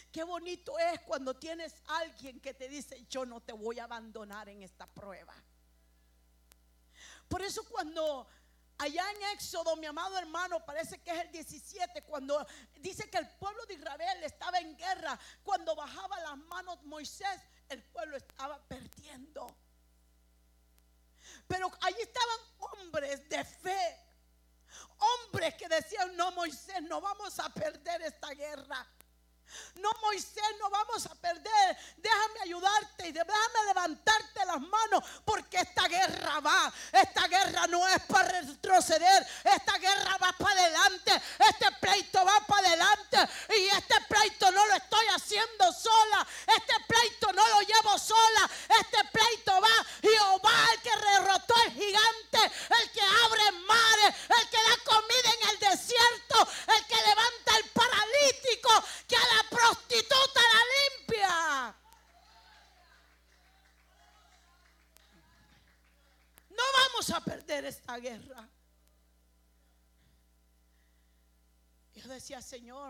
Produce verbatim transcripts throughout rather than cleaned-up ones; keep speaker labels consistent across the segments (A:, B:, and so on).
A: Qué bonito es cuando tienes a alguien que te dice: yo no te voy a abandonar en esta prueba. Por eso cuando allá en Éxodo, mi amado hermano, parece que es el diecisiete, cuando dice que el pueblo de Israel estaba en guerra, cuando bajaba las manos Moisés, el pueblo estaba perdiendo. Pero allí estaban hombres de fe, hombres que decían: no, Moisés, no vamos a perder esta guerra. No, Moisés, no vamos a perder. Déjame ayudarte y déjame levantarte las manos, porque esta guerra va. Esta guerra no es para retroceder. Esta guerra va para adelante. Este pleito va para adelante. Y este pleito no lo estoy haciendo sola. Este pleito no lo llevo sola. Este pleito va. Jehová, el que derrotó al gigante, el que abre mares, el que da comida en el desierto, el que levanta al paralítico, que a la prostituta la limpia. No vamos a perder esta guerra. Yo decía: Señor,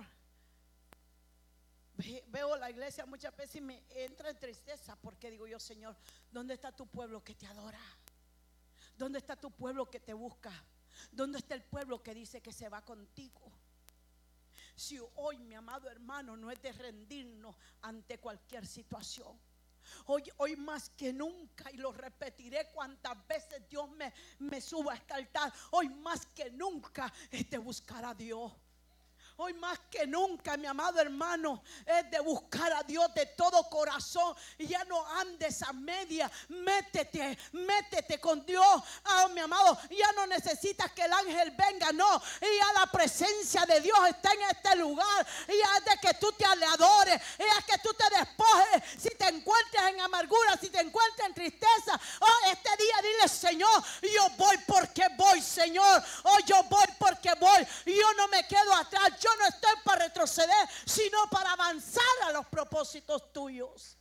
A: veo la iglesia muchas veces y me entra en tristeza, porque digo yo: Señor, ¿dónde está tu pueblo que te adora? ¿Dónde está tu pueblo que te busca? ¿Dónde está el pueblo que dice que se va contigo? Si hoy, mi amado hermano, no es de rendirnos ante cualquier situación. Hoy, hoy más que nunca, y lo repetiré cuantas veces Dios me, me suba a este altar, hoy más que nunca es de buscar a Dios. Hoy más que nunca, mi amado hermano, es de buscar a Dios de todo corazón. Y ya no andes a media. Métete, métete con Dios. Ah, mi amado, ya no necesitas que el ángel venga, no. Y ya la presencia de Dios está en este lugar. Y ya es de que tú te adores. Y ya es que tú te despojes. Si te encuentras en amargura, si te encuentras en tristeza, oh, este día dile: Señor, yo voy porque voy, Señor. Oh, yo voy porque voy. Yo no me quedo atrás. Yo no estoy para retroceder, sino para avanzar a los propósitos tuyos.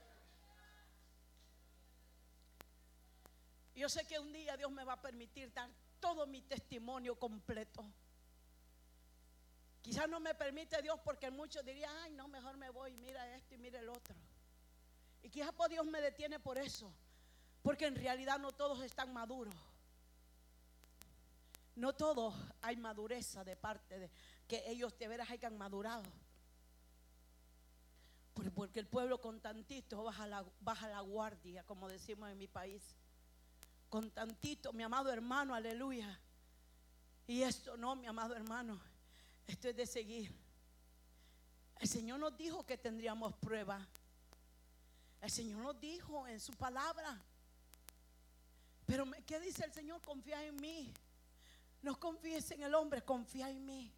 A: Yo sé que un día Dios me va a permitir dar todo mi testimonio completo. Quizás no me permite Dios, porque muchos dirían: ay, no, mejor me voy, mira esto y mira el otro. Y quizás pues Dios me detiene por eso, porque en realidad no todos están maduros. No todos hay madureza de parte de que ellos de veras hayan madurado. Porque el pueblo con tantito baja la, baja la guardia, como decimos en mi país. Con tantito, mi amado hermano, aleluya. Y esto no, mi amado hermano, esto es de seguir. El Señor nos dijo que tendríamos prueba. El Señor nos dijo en su palabra. Pero ¿qué dice el Señor? Confía en mí. No confíes en el hombre, confía en mí.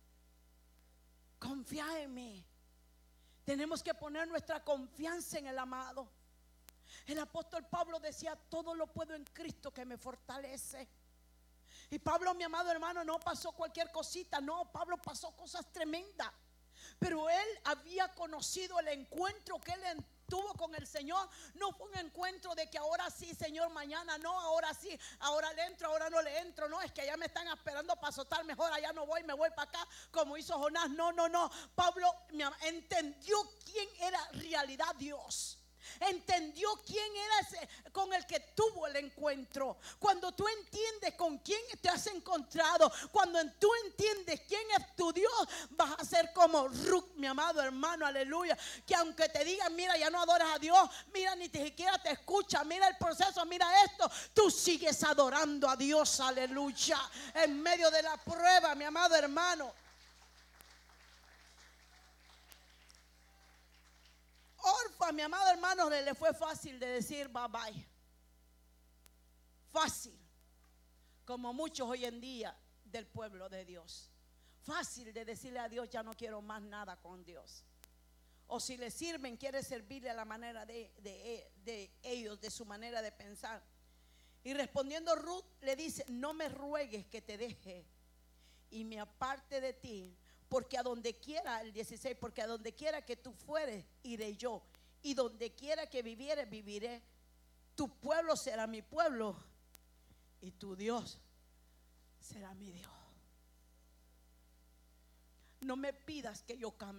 A: Confía en mí. Tenemos que poner nuestra confianza en el amado. El apóstol Pablo decía: todo lo puedo en Cristo que me fortalece. Y Pablo, mi amado hermano, no pasó cualquier cosita. No, Pablo pasó cosas tremendas. Pero él había conocido el encuentro que él tuvo con el Señor. No fue un encuentro de que ahora sí, Señor, mañana no, ahora sí, ahora le entro, ahora no le entro. No, es que allá me están esperando para azotar, mejor allá no voy, me voy para acá, como hizo Jonás. No, no, no. Pablo entendió quién era en realidad Dios. Entendió quién era ese con el que tuvo el encuentro. Cuando tú entiendes con quién te has encontrado, cuando tú entiendes quién es tu Dios, vas a ser como Ruth, mi amado hermano, aleluya. Que aunque te digan: mira, ya no adoras a Dios, mira, ni siquiera te escucha, mira el proceso, mira esto, tú sigues adorando a Dios, aleluya, en medio de la prueba, mi amado hermano. Orfa, mi amado hermano, le, le fue fácil de decir bye bye. Fácil, como muchos hoy en día del pueblo de Dios. Fácil de decirle a Dios: ya no quiero más nada con Dios. O si le sirven, quiere servirle a la manera de, de, de ellos, de su manera de pensar. Y respondiendo Ruth le dice: no me ruegues que te deje y me aparte de ti, porque a donde quiera, el dieciséis, porque a donde quiera que tú fueres, iré yo, y donde quiera que vivieres, viviré. Tu pueblo será mi pueblo y tu Dios será mi Dios. No me pidas que yo cambie.